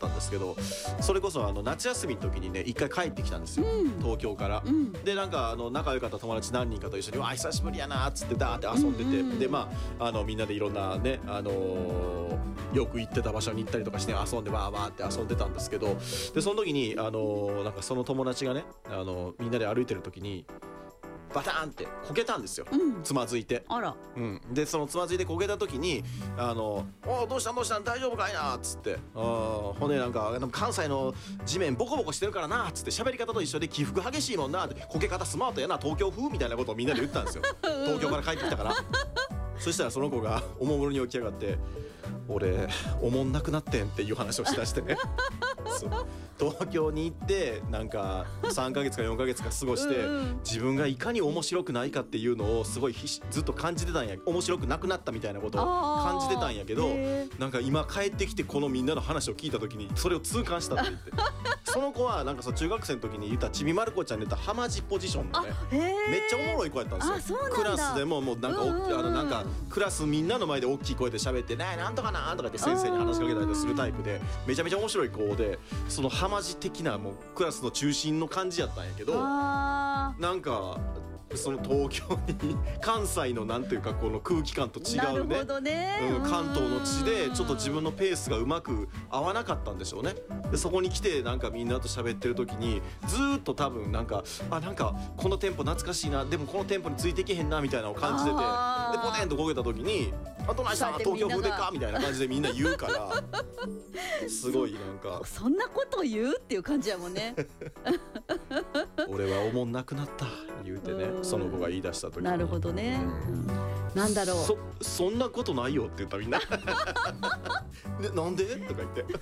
ったんですけど、それこそ夏休みの時にね一回帰ってきたんですよ、東京から、でなんか仲良かった友達何人かと一緒にわ久しぶりやなっつってダーって遊んでて、でまあみんなでいろんなねよく行ってた場所に行ったりとかして遊んでわーって遊んでたんですけど、でその時になんかその友達がねみんなで歩いてる時にバターンってこけたんですよ、つまずいて。 あら、 でそのつまずいてこけた時におどうした大丈夫かいなっつって骨なんか関西の地面ボコボコしてるからなっつって喋り方と一緒で起伏激しいもんなってこけ方スマートやな東京風みたいなことをみんなで言ったんですよ東京から帰ってきたからそしたらその子がおもむろに起き上がって俺おもんなくなってんっていう話をしだしてね東京に行ってなんか3ヶ月か4ヶ月か過ごして自分がいかに面白くないかっていうのをすごいずっと感じてたんや。面白くなくなったみたいなことを感じてたんやけど、なんか今帰ってきてこのみんなの話を聞いた時にそれを痛感したって言ってその子はなんか中学生の時に言ったちびまる子ちゃんで言ったハマジポジションのねめっちゃおもろい子やったんですよ。クラスでもなんかなんかクラスみんなの前で大きい声で喋ってねなんとかなとかって先生に話しかけたりするタイプでめちゃめちゃ面白い子で、そのハマジ的なもうクラスの中心の感じやったんやけど、なんかその東京に関西のなんていうかこの空気感と違うね、関東の地でちょっと自分のペースがうまく合わなかったんでしょうね。でそこに来てなんかみんなと喋ってる時にずーっと多分なんかなんかこのテンポ懐かしいな、でもこのテンポについていけへんなみたいなのを感じてて、でポテンとこけた時にどないした東京風でかみたいな感じでみんな言うからすごいなんかそんなこと言うっていう感じやもんね俺はおもんなくなった言うてね、その子が言い出した時に。 なるほどね、なんだろうそんなことないよって言ったみんなでなんでとか言って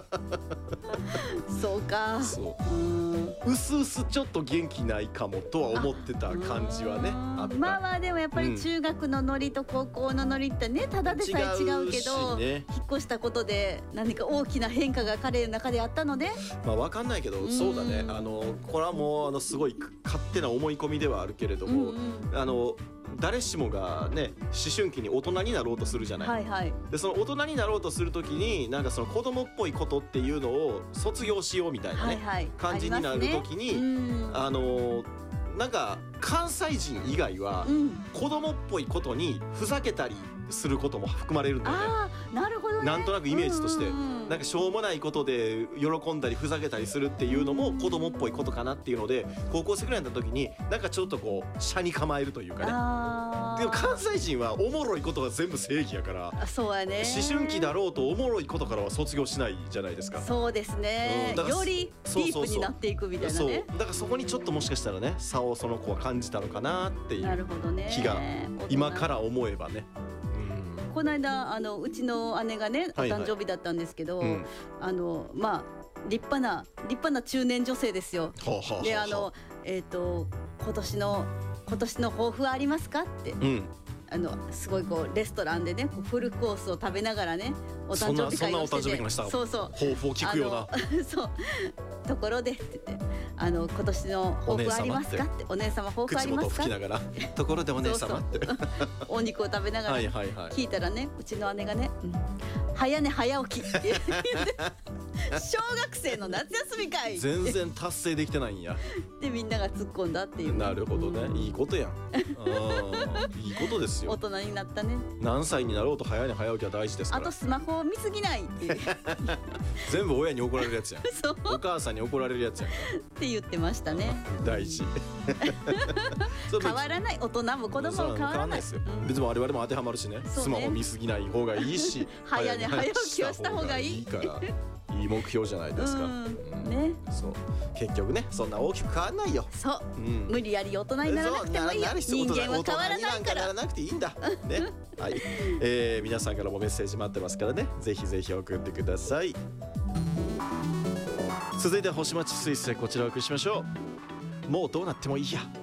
そうか、 うすうすちょっと元気ないかもとは思ってた感じはねあった。 まあでもやっぱり中学のノリと高校のノリってねただでさえ違うけど、引っ越したことで何か大きな変化が彼の中であったので、 まあ分かんないけど、そうだね、これはもうすごい勝手な思い込みではあるけれども、誰しもがね思春期に大人になろうとするじゃない、でその大人になろうとするときになんかその子供っぽいことっていうのを卒業しようみたいなね、感じになるときに、なんか関西人以外は子供っぽいことにふざけたりすることも含まれるんだよね。 なるほどね。 なんとなくイメージとして、なんかしょうもないことで喜んだりふざけたりするっていうのも子供っぽいことかなっていうので、高校生ぐらいになった時になんかちょっとこう車に構えるというかね。でも関西人はおもろいことが全部正義やから、 そうやね、 思春期だろうとおもろいことからは卒業しないじゃないですか。 そうですね、よりディープになっていくみたいなね。 だからそこにちょっともしかしたらね差をその子は感じたのかなっていう気が今から思えばね。 この間うちの姉がねお誕生日だったんですけど、まあ立派な中年女性ですよ。で今年の抱負はありますかって、すごいこうレストランでねフルコースを食べながらねお誕生日会をしてて、そう抱負を聞くようなそうところでって言って今年の抱負ありますかってお姉様抱負ありますかって口元を拭きながらところでお姉様ってお肉を食べながら聞いたらね、うちの姉がね早寝早起きって言って小学生の夏休み会全然達成できてないんやでみんなが突っ込んだっていう。 なるほどね、いいことやんいいことですよ。 大人になったね。 何歳になろうと早寝早起きは大事ですから。 あとスマホを見すぎないっていう全部親に怒られるやつやんお母さんに怒られるやつやんって言ってましたね。 大事変わらない、大人も子供も変わらないですよ。 別に我々も当てはまるしね、スマホ見すぎない方がいいし早寝早起きをした方がいいからいい目標じゃないですか。 ね、 そう結局ねそんな大きく変わらないよ。 そう、無理やり大人にならなくてもいいよ。人間は変わらないから。 ならなくていいんだね。はい、皆さんからもメッセージ待ってますからね、ぜひぜひ送ってください。続いては星町スイスへこちらをお送りしましょう。もうどうなってもいいや。